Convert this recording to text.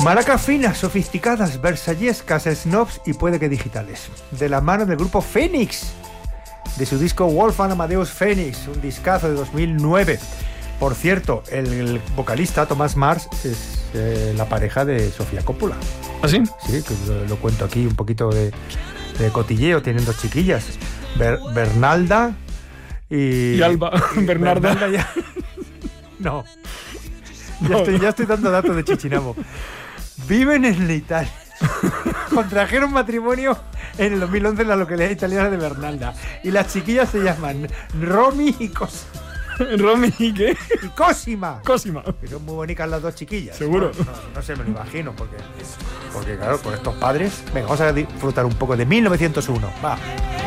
Maracas finas, sofisticadas, versallescas, snobs y puede que digitales. De la mano del grupo Phoenix, de su disco Wolfgang Amadeus Phoenix, un discazo de 2009. Por cierto, el vocalista Tomás Mars es la pareja de Sofía Coppola. ¿Ah, sí? Sí, que lo cuento aquí, un poquito de cotilleo. Tienen 2 chiquillas, Bernalda y Alba. Bernarda. Bernalda ya... No. Ya estoy dando datos de Chichinabo. Viven en Italia. Contrajeron matrimonio en el 2011 en la localidad italiana de Bernalda. Y las chiquillas se llaman Romy y Cosima. ¿Romy y qué? Y Cosima. Cosima. Que son muy bonitas las 2 chiquillas. Seguro. No sé, me lo imagino. Porque claro, con estos padres. Venga, vamos a disfrutar un poco de 1901. Va.